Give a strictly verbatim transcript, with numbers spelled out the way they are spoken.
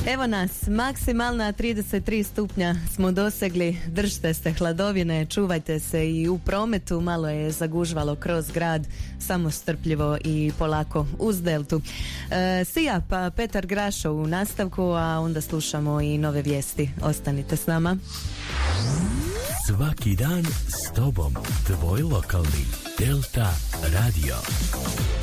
Evo nas, maksimalna trideset tri stupnja smo dosegli, držite se hladovine, čuvajte se i u prometu, malo je zagužvalo kroz grad, samo strpljivo i polako uz deltu. E, Sija pa Petar Grašo u nastavku, a onda slušamo i nove vijesti. Ostanite s nama. Svaki dan s tobom, tvoj lokalni Delta Radio.